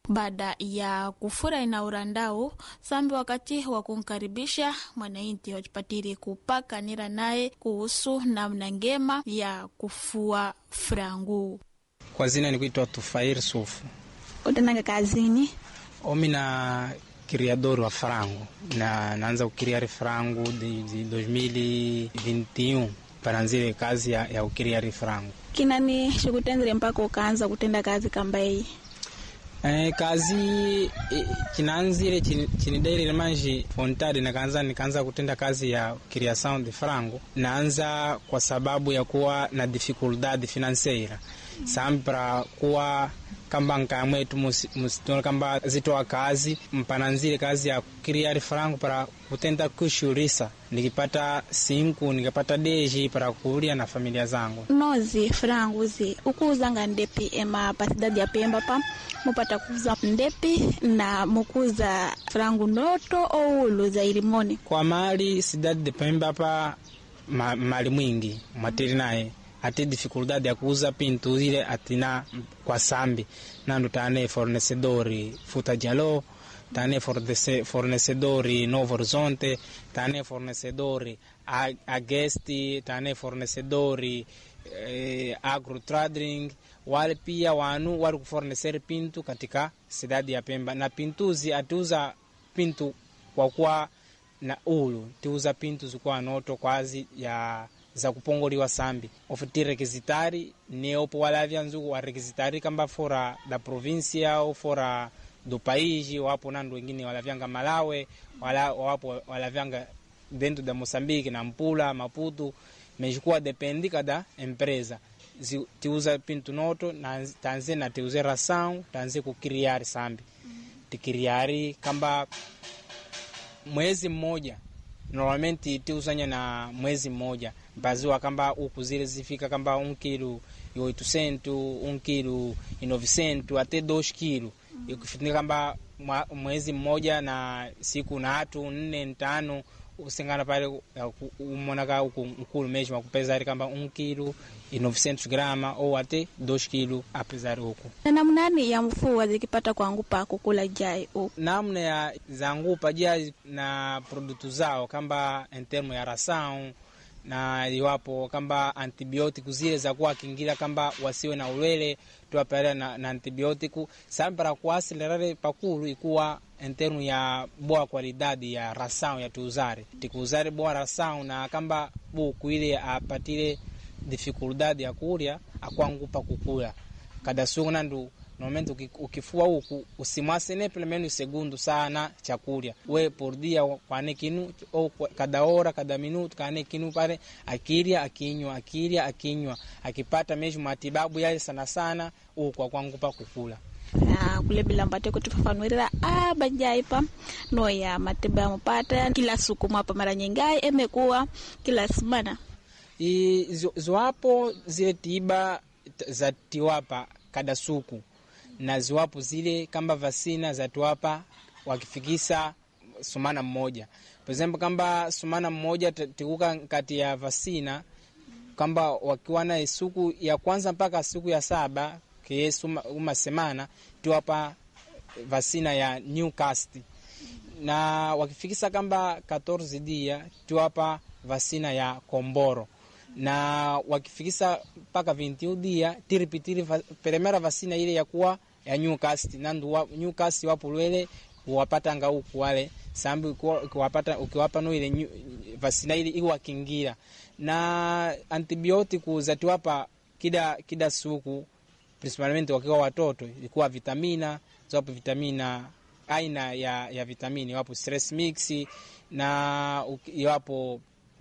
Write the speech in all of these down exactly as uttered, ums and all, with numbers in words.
Baada ya kufura ina urandao sambi wakati wa kumkaribisha mwanainti wajipatiri kupaka nira naye kuhusu namna ngema ya kufua frangu. Kwa zina ni kuitwa Tufair Sufu. Utenanga kazini? Omi na criador wa frango. Na naanza ukiriari frango de, de dois mil e vinte e um. Paranzile kazi ya, ya ukiriari frango. Kina ni shukutenzile mpaka ukaanza kutenda kazi kamba hii? Eh, kazi eh, kinaanzile chini, chini daily manji fontade na kaanza nikaanza kutenda kazi ya creation de frango. Naanza kwa sababu ya kuwa na dificuldade financeira. Mm. Sampra kuwa kamba nkamwetu musitona kamba zitoa kazi mpananzile kazi ya create frango para kutenda kushurisa nikipata cinco nikapata deji para kulia na familia zangu. Nozi frango zi ukuzanga ndepi ema pasidadi ya Pemba pa mupata kuza ndepi na mukuza frango noto au ulu za ilimoni? Kwa mali sidadi de Pemba pa ma, mali mwingi materi nae ati dificuldade ya kuuza pintu zile atina kwa sambi nando tane fornecedori Futa Jalo, tane fornecedori Novo Horizonte, tane fornecedori Agesti, tane fornecedori eh, Agro Trading. Wale pia wanu wali kufornecer pintu katika sidadi ya Pemba na pintuzi atuza pintu kwa kuwa na ulu tiuza pintu zikuwa noto kwazi ya za kupongoliwa sambi ofiti rekizitari neopo walavya nzugu wa rekizitari kamba fora da provincia au fora do paiji wapo nandu wengine walavyanga Malawi wala, wapo walavyanga dentro da Mosambiki na Mpula Maputo mejikuwa dependi kada empresa zi, tiuza pintu noto na tanze na tiuze ração tanze kukiriari sambi tikiriari kamba mwezi mmoja normalmente tiuzanya na mwezi mmoja baziwa kamba uku zile zifika kamba un kilo e oitocentos, un kilo e novecentos até dois kilo. Mm. Ikufinika kamba mwezi mmoja na siku na hatu nne ntano usengana pale umonaka uku mkulu meji wakupezari kamba un kilo e novecentos grama au até dois kilo apezari uku. Na namnani ya mfuwa zikipata kwa ngupa kukula jai uku? Namna ya za ngupa jai na produtu zao kamba en termo ya ração na iwapo kamba antibiotiku zile za kuwa kingira kamba wasiwe na ulwele tuwapelea na, na antibiotiku sampara kwa asilerare pakulu ikuwa en termo ya boa qualidade ya ração ya tuuzare tikuuzare boa ração na kamba buku ile apatile dificuldade ya kulia akwangupa kukula kada sugu nandu normalmente ukifua huku usimwasene pele menu segundo sana chakulia we por dia kwane kinu au kada hora kada minuto kane kinu pale akilia akinywa akilia akinywa akipata meji matibabu yale sana sana huko kwangu pa kukula na kule bila mpate kutufafanuira ah bajai pa no ya matibabu pata kila siku hapa mara nyingai emekuwa kila semana i zwapo zile tiba za tiwapa kada suku na ziwapo zile kamba vasina za tuwapa wakifikisa sumana mmoja. Por example kamba sumana mmoja tikuka kati ya vasina kamba wakiwa na siku ya kwanza mpaka siku ya saba kiyesu uma semana tuwapa vasina ya Newcastle. Na wakifikisa kamba quatorze dia tuwapa vasina ya Komboro. Na wakifikisa paka vinte e um dia tiripitiri primera vacina ile ya kuwa ya Newcastle nandu wa, Newcastle wapo lwele wapata nga huku wale sambi ukiwapata ukiwapa no ile vacina ile iwa kingira na antibiotiku za tuwapa kida kida suku principalmente wakiwa watoto ilikuwa vitamina zapo vitamina aina ya ya vitamini wapo stress mix na wapo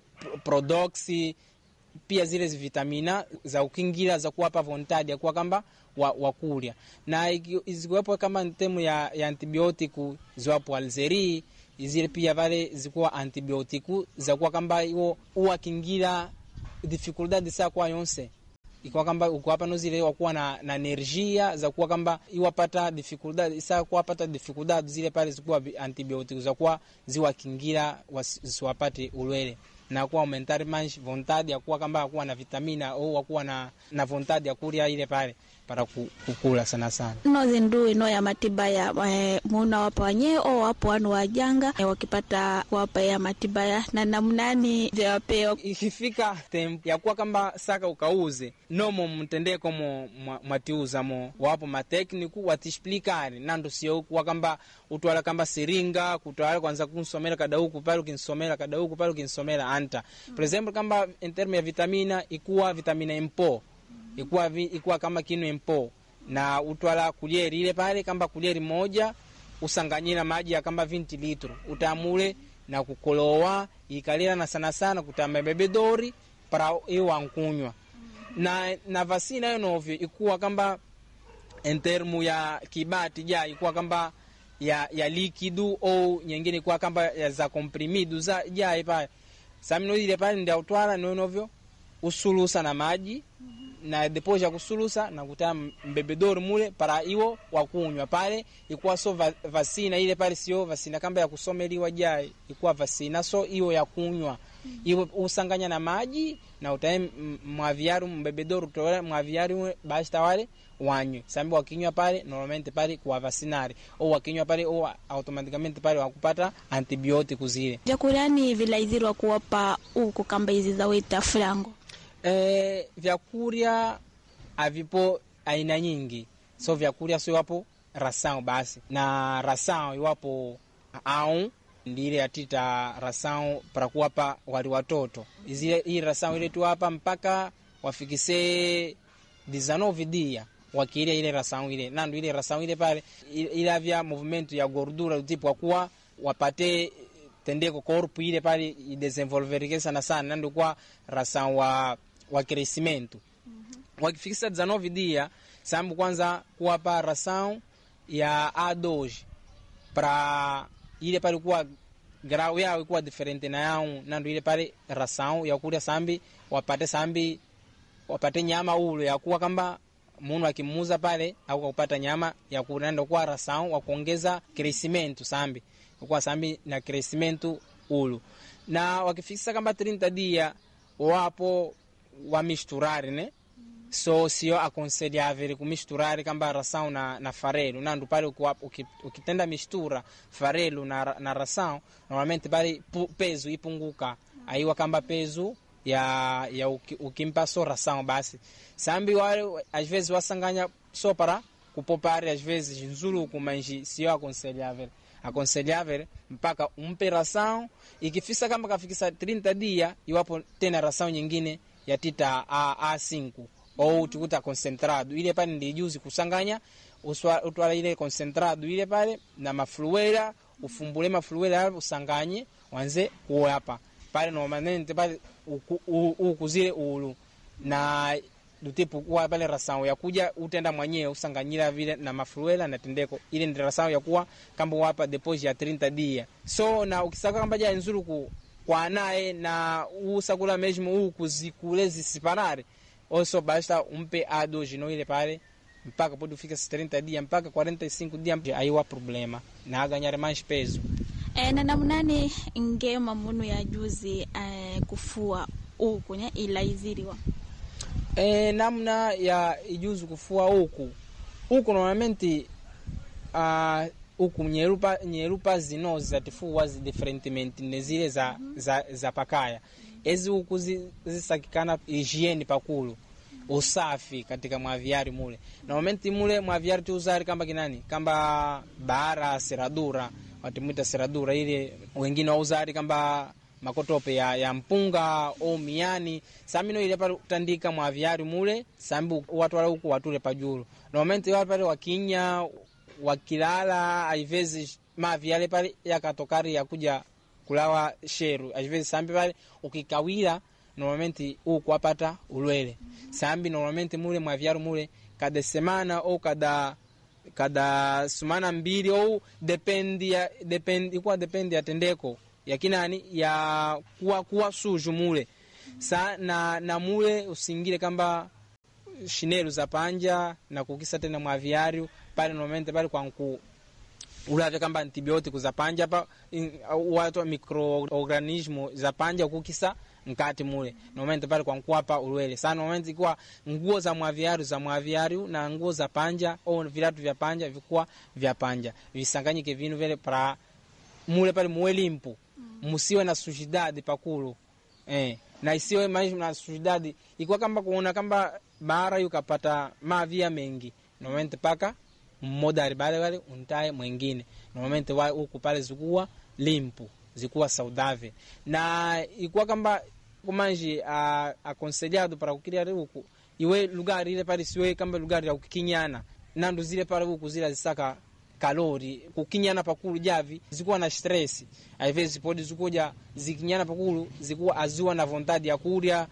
Prodoxy pia zile vitamina za ukingira za kuwapa vontade ya kuwa kamba wakulia na iziwepo kama ntemu ya, ya antibiotiku ziwapo Alzeri zile pia vale zikuwa antibiotiku za kuwa kamba iwo uwa kingira dificuldade sa kwa yonse ikuwa kamba ukuwapa no zile wakuwa na, na energia za kuwa kamba iwapata dificuldade sa kuwa pata dificuldade zile pale zikuwa antibiotiku za kuwa ziwa kingira wasiwapate ulwele na kuwa aumentar mais vontade ya kuwa kamba kuwa na vitamina au kuwa na na vontade ya kulia ile pale para kukula sana sana. No zindu no ya matiba ya e, muna wapa wanye o wapo wanu wajanga e, wakipata wapa ya matiba ya na namnani vya ikifika tempo ya kuwa kamba saka ukauze nomo mtendee komo mwatiuza mo wapo matekniku watishplikani nando sio kuwa kamba utwala kamba siringa kutwala kwanza kunsomela kada huku pale ukinsomela kada huku pale ukinsomela anta mm. For example kamba in term ya vitamina ikuwa vitamina mpo ikuwa vi, ikuwa kama kinu mpo na utwala kulieri ile pale kamba kulieri moja usanganyira maji ya kamba vinti litro utamule na kukolowa ikalira na sana sana kutamba bebedori para iwa nkunywa na na vasina yo novyo ikuwa kamba in termu ya kibati ja ikuwa kamba ya ya likidu au nyingine ikuwa kamba ya za comprimidu za ja ipa samino ile pale ndio utwala no novyo usulusa na maji na depoja kusulusa na kutama mbebedori mule para iwo wakunywa pale ikuwa so va, vasina ile pale sio vasina kamba ya kusomeliwa jai ikuwa vasina so iwo ya kunywa mm. Iwo usanganya na maji na utae mwaviaru mbebedori kutoa mwaviaru basi tawale wanywe sambi wakinywa pale normalmente pale kwa vasinari au wakinywa pale au automaticamente pale wakupata antibiotiku zile. Vyakurani vilaizirwa kuwapa uko kamba hizi za weta flango. Eh, vyakuria avipo aina nyingi. So vyakuria sio wapo rasao basi. Na rasao iwapo au ndile atita rasao para kuwapa wali watoto. Izile hii rasao ile tu hapa mpaka wafikise dizanove dia wakilia ile rasao ile. Nando ile rasao ile pale ile vya movement ya gordura utipu kwa kuwa wapate tendeko korpu ile pale idesenvolverike sana sana nando kwa rasao wa wa crescimento. Mm-hmm. Wakifikisa dizanove dia sambu kwanza kuwapa rasao ya A dois para ile pale kuwa grau yao ikuwa diferente na yao nando ile pale rasao ya kulia sambi wapate sambi wapate nyama ulo ya kuwa kamba munu akimuza pale au kupata nyama ya kunando kwa rasao wa kuongeza crescimento sambi kwa sambi na crescimento ulo na wakifikisa kamba thirty dia wapo wa misturare ne so sio aconselhável kumisturare kamba rasao na na farelo nando pale ukitenda mistura farelo na na rasao normalmente pale peso ipunguka aiwa kamba peso ya ya ukimpa so rasao basi sambi wale às vezes wasanganya so para kupopare às vezes nzuru kumanji sio aconselhável aconselhável mpaka umpe rasao ikifisa kama kafikisa thirty dia iwapo tena rasao nyingine ya tita A five au tukuta concentrado ile pale ndi juzi kusanganya utwala ile concentrado ile pale na mafluera ufumbule mafluera usanganye wanze kuo hapa pale normalmente pale ukuzile ulu na dutipu kwa pale rasao ya kuja utenda mwenyewe usanganyira vile na mafluera na tendeko ile ndi rasao ya kuwa kamba hapa deposit ya thirty dia so na ukisaka kamba ja nzuru ku kwa nae na usakula mesmo ukuzikule zisiparare also basta umpe A dois no ile pale mpaka pode fica thirty dia mpaka forty-five dia aiwa problema na aganyare mais peso. E, na namunani ngema munu ya juzi e, kufua huku nye ilaiziriwa e, namna ya ijuzi kufua huku huku normalmente uh, huku nyerupa nyerupa zino zatifuwa zi differentment nezile za, mm-hmm. za za pakaya ezi huku zisakikana hygiene pakulu usafi katika mwaviari mule normalmente mule mwaviari tu uzari kamba kinani kamba bara seradura watimuita seradura ile wengine wauzari kamba makotope ya, ya mpunga au miani samino ile pale utandika mwaviari mule sambu watu wala huku watule pajuru normalmente wale pale wakinya wakilala aivezi maviale pale yakatokari ya kuja kulawa sheru aivezi sambi pale ukikawira normalmente huku wapata ulwele sambi normalmente mule mwaviari mule kada semana au kada kada sumana mbili au dependi ya dependi kwa dependi ya tendeko ya kinani ya kuwa kuwa suju mule sa na na mule usingile kamba shinelu za panja na kukisa tena mwaviari pale normalmente pale kwa nku ulave kamba antibiotiku za panja pa watu microorganismo za panja kukisa nkati mule normalmente pale kwa nkuapa ulwele sana normalmente ikuwa nguo za mwaviaru za mwaviaru na nguo za panja au vilatu vya panja vikuwa vya panja visanganyike vinu vile para mule pale muelimpu musiwe na sujidadi pakulu eh na isiwe maisha na sujidadi ikuwa kamba kuona kamba bara yukapata mavia mengi normalmente paka mmoja bale wale untaye mwingine normalmente wa huku pale zikuwa limpu zikuwa saudave na ikuwa kamba kumanji akonsejado para kukiria huku iwe lugari ile pale siwe kamba lugari ya kukinyana nandu zile pale huku zile zisaka kalori kukinyana pakulu javi zikuwa na stress aivezi podi zikuja zikinyana pakulu zikuwa aziwa na vontade ya kuria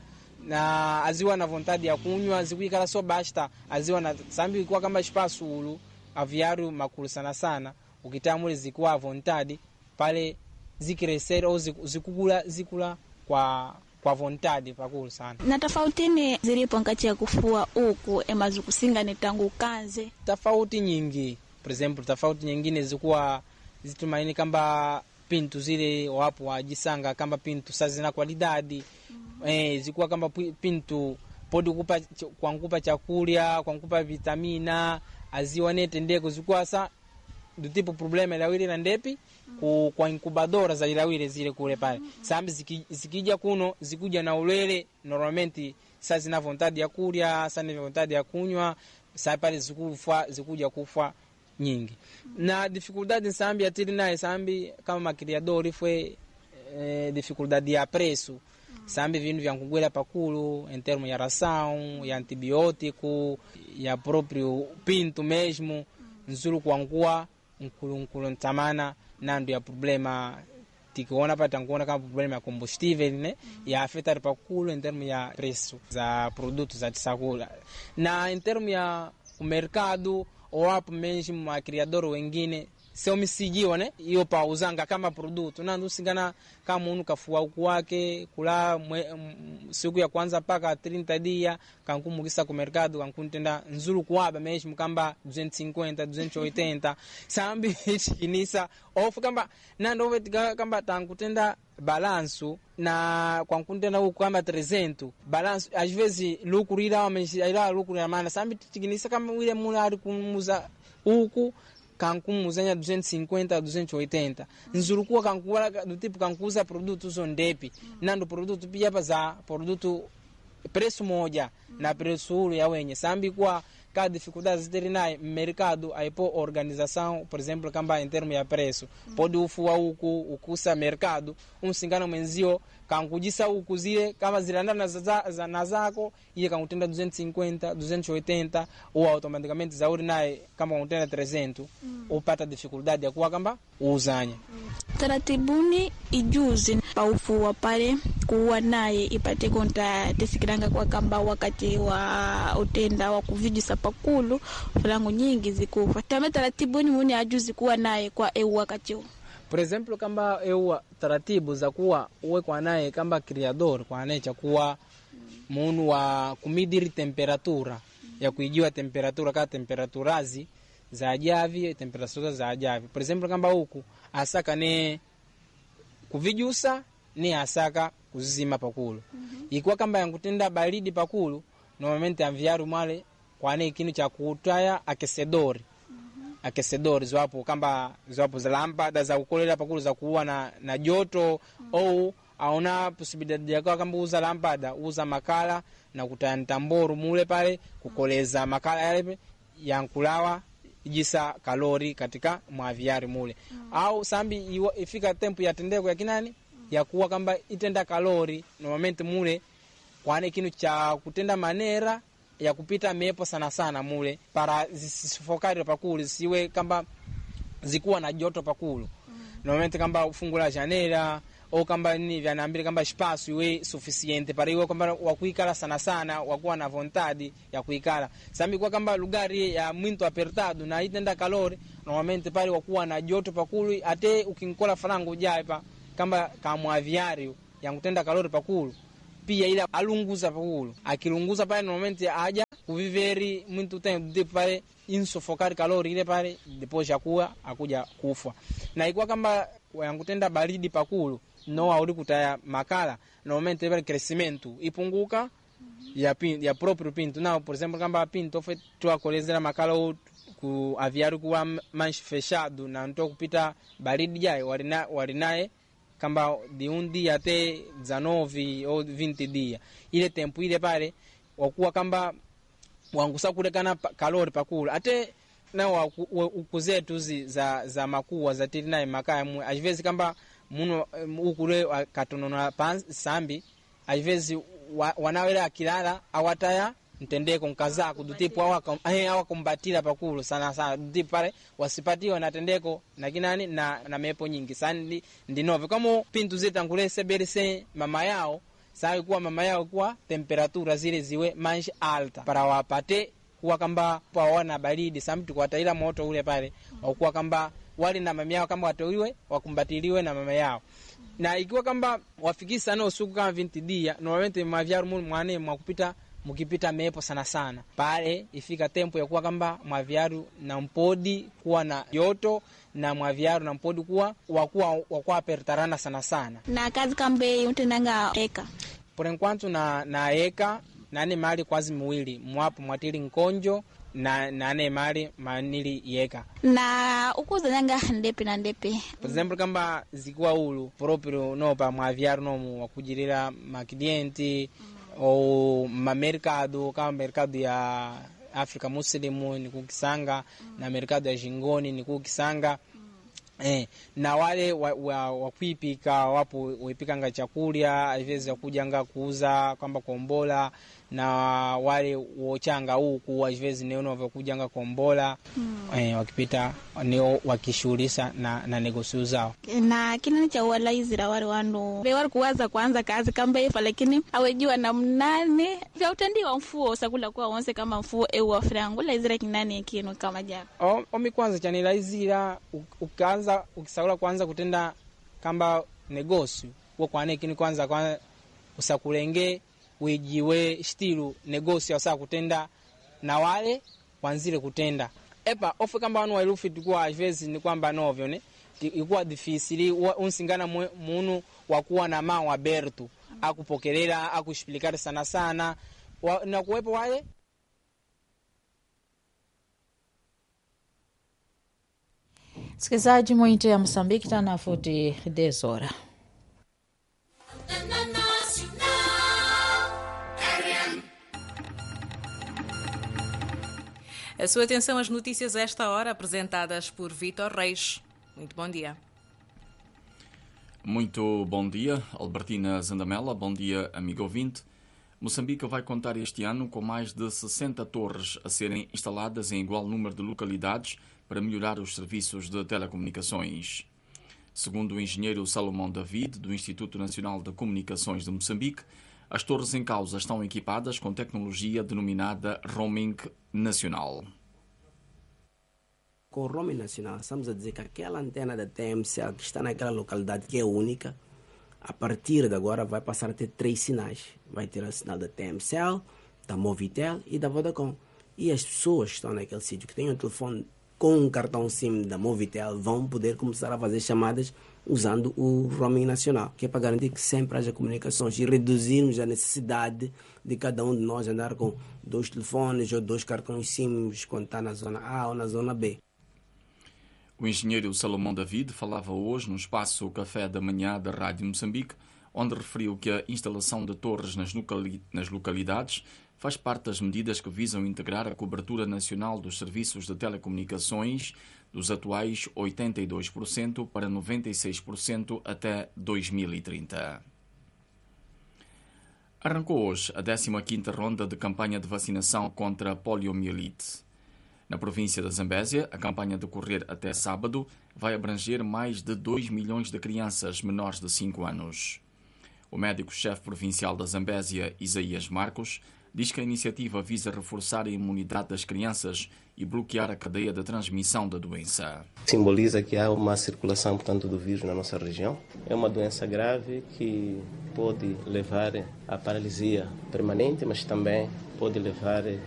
na aziwa na vontade ya kunywa zikuikala so basta aziwa na sambi kwa kama espaço ulu aviaru makulu sana sana ukitamule zikuwa vontade pale zikiresera au zikukula zikula kwa kwa vontade pakulu sana. Na tofautini zilipo ngati ya kufua huku emazu kusinga ni tangu kanze tofauti nyingi. For example tofauti nyingine zikuwa zitumaini kamba pintu zile wapo wajisanga kamba pintu sazina qualidade mm-hmm. eh zikuwa kamba pintu podi kupa kwa nkupa chakula kwa nkupa vitamina aziwanete ndeko zikuwa sa do tipo problema ilawile na ndepi ku, kwa incubadora za ilawile zile kule pale sambi ziki, zikija kuno zikuja na ulele normalmente sasa zina vontade ya kulia sana vontade ya kunywa sasa pale zikufa zikuja kufa nyingi na dificuldade sambi atili naye sambi kama makiriadori fwe eh, dificuldade ya preço sambi vinu vya kugwela pakulu em termo ya ração ya antibiótico ya próprio pinto mesmo nzuru kuangua nkulu nkulu ntamana nando ya problema tikiona pata nguona kama problema ya combustível ne ya afeta pakulu em termo ya preço za produtos za tisakula na em termo ya o mercado ou hapo mesmo ma criador wengine sio misijiwa ne hiyo pa uzanga kama produto na ndusingana kama unu kafua huku wake kula mwe, m, siku ya kwanza paka thelathini dia kankumukisa ku mercado kankuntenda nzuru kuaba mesmo kamba duzentos e cinquenta duzentos e oitenta sambi inisa ofu kamba nando vetika kamba tankutenda balanço na kwa kuntenda huku kamba trezentos balanço às vezes lucro ila ila lucro ya maana sambi tikinisa kama ile mula ali kumuza huku kankumuuzanya duzentos e cinquenta duzentos e oitenta nzuru kuwa kankuwa do tipo kankuza produtos ondepi nando produto pia pa za produto preço moja na preço ulu ya wenye sambi kwa cada dificuldade ziterinae mercado aipo organização por exemplo kamba em termo ya preço pode ufua huku ukusa mercado umsingana mwenzio kankujisa huku zile kama zilandana za na zako iye kankutenda duzentos e cinquenta duzentos e oitenta ou automaticamente zauri naye kama kankutenda trezentos mm. upata dificuldade ya kuwa kamba uuzanya mm. Taratibuni ijuzi pa ufua pale kuwa naye ipate konta tesikiranga kwa kamba wakati wa utenda wa kuvijisa pakulu fulangu nyingi zikufa tame taratibuni muni ajuzi kuwa naye kwa eu wakati huu. Por exemplo kamba eu taratibu za kuwa uwe kwa naye kamba criador kwa naye chakuwa munu wa kumidiri temperatura ya kuijua temperatura ka temperaturazi za ajavi temperatura za ajavi. Por exemplo kamba huku asaka ne kuvijusa ni asaka kuzima pakulu mm-hmm. Ikuwa kamba yankutenda baridi pakulu normalmente anviaru male kwa ne kinu cha kutaya akesedori mm-hmm. Akesedori zwapo kamba zwapo za lampada za kukolela pakulu za kuwa na, na joto mm-hmm. Ou aona possibilidade ya kamba uza lampada uza makala na kutaya ntamboru mule pale kukoleza makala yale yankulawa jisa kalori katika mwaviari mule mm. Au sambi ifika tempo ya tendeko ya kinani mm. Ya kuwa kamba itenda kalori normalmente mule kwane kinu cha kutenda manera ya kupita mepo sana sana mule para zisifokari pakulu siwe kamba zikuwa na joto pakulu mm. Normalmente kamba ufungula janela au kamba ni vya naambia kamba espaço iwe suficiente para iwe kamba wakuikala sana sana wakuwa na vontade ya kuikala sambi kwa kamba lugari ya mwinto apertado na itenda kalori normalmente pale wakuwa na joto pakulu ate ukinkola farango jaipa kamba kama aviario ya kutenda kalori pakulu pia ila alunguza pakulu akilunguza pale normalmente aja kuviveri mwinto tempo pale insufocare kalori ile pale depois ya kuwa akuja kufa na ikuwa kamba yakutenda baridi pakulu não há kutaya makala normalmente é crescimento e punguka ya pinto ya próprio pinto não, por exemplo, kamba pinto foi tu akolezera makala ou ku aviário kuwa mais fechado na nto kupita baridi jai walina walinae kamba de um dia até dezenove ou vinte dia ile tempo ile pale wakuwa kamba wangusa kulekana kalori pakula ate na ukuzetu za za makuwa za tirina makaya mu às vezes kamba muno ukule katonona sambi às vezes wanawela akilala awataya ntendeko nkaza kudutipu awaka eh awakumbatira pakulu sana sana dutipu pale wasipatiwa na tendeko na kinani na na mepo nyingi sana ndinove kama pintu zitangule sebelese mama yao sawa kuwa mama yao kuwa temperatura zile ziwe mais alta para wapate kuwa kamba paona baridi samtu kwa taila moto ule pale au kuwa kamba wali na mama yao kama watoiwe wakumbatiliwe na mama yao na ikiwa kamba wafikisa na usuku kama vinte dia normalmente mavyaru mwane mwakupita mukipita mepo sana sana pale ifika tempo ya kuwa kamba mwaviaru na mpodi kuwa na joto na mwaviaru na mpodi kuwa wakuwa wakuwa apertarana sana sana na kazi kambe utenanga eka por enquanto na na eka nane mali kwazi miwili mwapo mwatili nkonjo na nane mali manili yeka na ukuzanyanga ndepe na ndepe por exemplo kamba zikuwa ulu proprio no pa mwaviaru no wakujirira maklienti ou mamercado kama mercado ya Afrika Muslimu ni kukisanga mm. na mercado ya Jingoni ni kukisanga mm. eh na wale wakuipika wa, wa wapo wipikanga chakula hivyo kujanga kuuza kwamba kombola na wale wochanga huku hivyo neono wakujanga kombola mm. eh wakipita neo wakishughulisha na na negosio zao na kinani cha walaizira wale wanu wale kuanza kuanza kazi kamba hiyo lakini awejua na mnane vya utandiwa mfuo sakula kwa onse kama mfuo ewa frangu laizira kinani kinu kama jana o omi kwanza chani laizira ukaanza ukisaula kwanza kutenda kamba negosio kwa kwane kini kwanza kwanza usakulenge wejiwe stilu negosio wasa kutenda na wale wanzile kutenda epa ofe kamba wanu wailufi tukua ajvezi ni kwamba novyo ne ikuwa difisili unsingana munu wakuwa na maa wa bertu akupokelera akushpilikari sana sana wa, na kuwepo wale Sikizaji mwite ya Msambiki tana futi dez horas. A sua atenção às notícias a esta hora, apresentadas por Vítor Reis. Muito bom dia. Muito bom dia, Albertina Zandamela. Bom dia, amigo ouvinte. Moçambique vai contar este ano com mais de sessenta torres a serem instaladas em igual número de localidades para melhorar os serviços de telecomunicações. Segundo o engenheiro Salomão David, do Instituto Nacional de Comunicações de Moçambique, as torres em causa estão equipadas com tecnologia denominada roaming nacional. Com o roaming nacional, estamos a dizer que aquela antena da T M C L que está naquela localidade que é única, a partir de agora vai passar a ter três sinais. Vai ter o sinal da T M C L, da Movitel e da Vodacom. E as pessoas que estão naquele sítio, que têm um telefone com um cartão SIM da Movitel, vão poder começar a fazer chamadas usando o roaming nacional, que é para garantir que sempre haja comunicações e reduzirmos a necessidade de cada um de nós andar com dois telefones ou dois cartões SIM quando está na zona A ou na zona B. O engenheiro Salomão David falava hoje no espaço Café da Manhã da Rádio Moçambique, onde referiu que a instalação de torres nas, locali- nas localidades faz parte das medidas que visam integrar a cobertura nacional dos serviços de telecomunicações dos atuais oitenta e dois por cento para noventa e seis por cento até dois mil e trinta. Arrancou hoje a décima quinta ronda de campanha de vacinação contra a poliomielite. Na província da Zambésia, a campanha a decorrer até sábado vai abranger mais de dois milhões de crianças menores de cinco anos. O médico-chefe provincial da Zambésia, Isaías Marcos, diz que a iniciativa visa reforçar a imunidade das crianças e bloquear a cadeia de transmissão da doença. Simboliza que há uma circulação, portanto, do vírus na nossa região. É uma doença grave que pode levar à paralisia permanente, mas também pode levar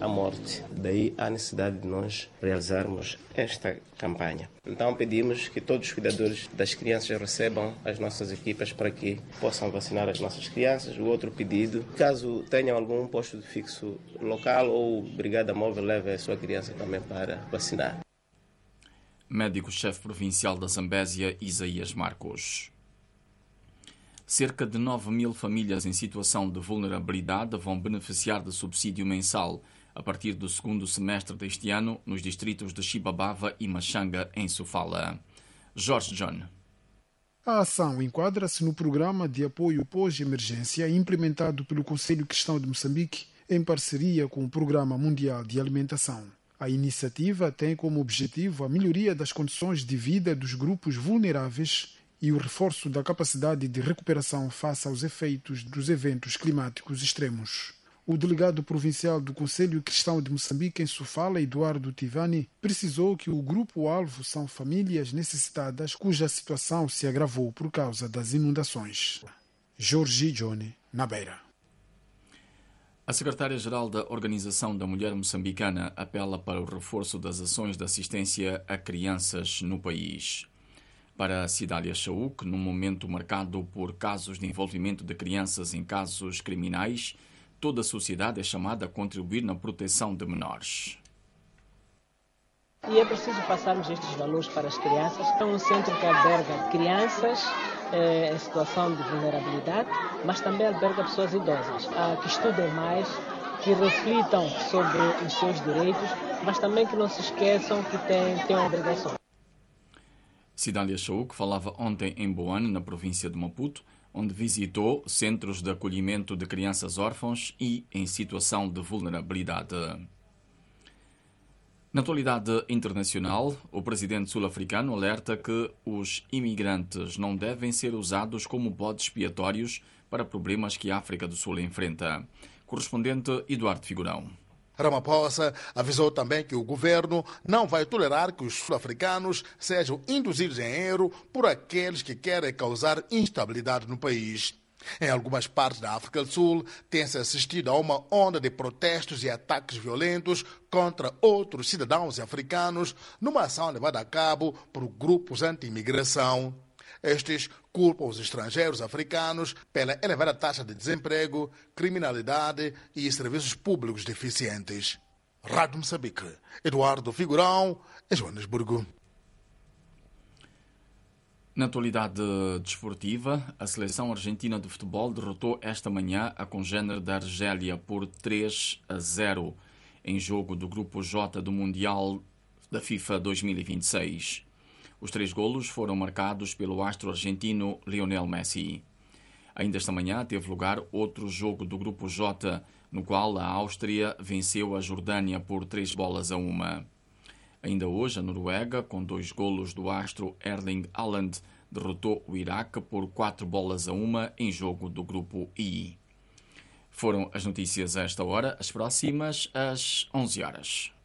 à morte. Daí a necessidade de nós realizarmos esta campanha. Então pedimos que todos os cuidadores das crianças recebam as nossas equipas para que possam vacinar as nossas crianças. O outro pedido, caso tenham algum posto de fixo local ou brigada móvel, leve a sua criança também para vacinar. Médico-chefe provincial da Zambésia, Isaías Marcos. Cerca de nove mil famílias em situação de vulnerabilidade vão beneficiar de subsídio mensal a partir do segundo semestre deste ano nos distritos de Chibabava e Machanga, em Sofala. Jorge John. A ação enquadra-se no programa de apoio pós-emergência implementado pelo Conselho Cristão de Moçambique em parceria com o Programa Mundial de Alimentação. A iniciativa tem como objetivo a melhoria das condições de vida dos grupos vulneráveis e o reforço da capacidade de recuperação face aos efeitos dos eventos climáticos extremos. O delegado provincial do Conselho Cristão de Moçambique em Sofala, Eduardo Tivani, precisou que o grupo-alvo são famílias necessitadas cuja situação se agravou por causa das inundações. Jorge Johnny, na Beira. A secretária-geral da Organização da Mulher Moçambicana apela para o reforço das ações de assistência a crianças no país. Para Cidália Chauk, num momento marcado por casos de envolvimento de crianças em casos criminais, toda a sociedade é chamada a contribuir na proteção de menores. E é preciso passarmos estes valores para as crianças. É um centro que alberga crianças eh, em situação de vulnerabilidade, mas também alberga pessoas idosas, ah, que estudem mais, que reflitam sobre os seus direitos, mas também que não se esqueçam que têm, têm obrigações. Cidália Chauk falava ontem em Boane, na província de Maputo, onde visitou centros de acolhimento de crianças órfãos e em situação de vulnerabilidade. Na atualidade internacional, o presidente sul-africano alerta que os imigrantes não devem ser usados como bodes expiatórios para problemas que a África do Sul enfrenta. Correspondente Eduardo Figurão. Ramaphosa avisou também que o governo não vai tolerar que os sul-africanos sejam induzidos em erro por aqueles que querem causar instabilidade no país. Em algumas partes da África do Sul, tem-se assistido a uma onda de protestos e ataques violentos contra outros cidadãos africanos numa ação levada a cabo por grupos anti-imigração. Estes culpam os estrangeiros africanos pela elevada taxa de desemprego, criminalidade e serviços públicos deficientes. Rádio Moçambique, Eduardo Figurão, em Joanesburgo. Na atualidade desportiva, a seleção argentina de futebol derrotou esta manhã a congênere da Argélia por três a zero em jogo do Grupo J do Mundial da FIFA dois mil e vinte e seis. Os três golos foram marcados pelo astro argentino Lionel Messi. Ainda esta manhã teve lugar outro jogo do Grupo J, no qual a Áustria venceu a Jordânia por três bolas a uma. Ainda hoje, a Noruega, com dois golos do astro Erling Haaland, derrotou o Iraque por quatro bolas a uma em jogo do Grupo I. Foram as notícias a esta hora, as próximas às onze horas.